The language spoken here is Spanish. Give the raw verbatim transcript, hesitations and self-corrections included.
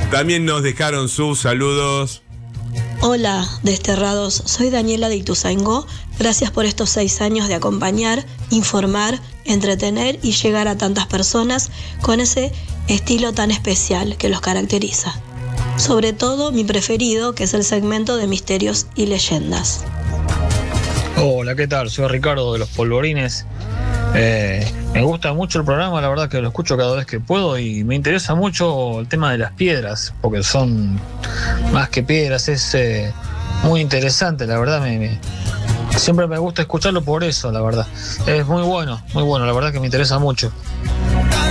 También nos dejaron sus saludos. Hola, desterrados, soy Daniela de Ituzaingó. Gracias por estos seis años de acompañar, informar, entretener y llegar a tantas personas con ese estilo tan especial que los caracteriza. Sobre todo mi preferido, que es el segmento de misterios y leyendas. Hola, ¿qué tal? Soy Ricardo de Los Polvorines. Eh, me gusta mucho el programa, la verdad que lo escucho cada vez que puedo y me interesa mucho el tema de las piedras, porque son más que piedras, es eh, muy interesante, la verdad, me, me, siempre me gusta escucharlo por eso, la verdad. Es muy bueno, muy bueno, la verdad que me interesa mucho.